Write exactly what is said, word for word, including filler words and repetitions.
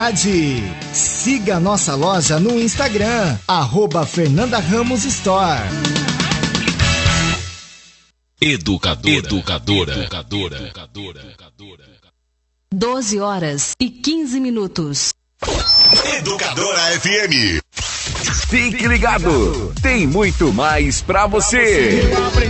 Siga nossa loja no Instagram, arroba Fernanda Ramos Store. Educadora, educadora, educadora, educadora, educadora. doze horas e quinze minutos. Educadora F M. Fique ligado, tem muito mais pra você.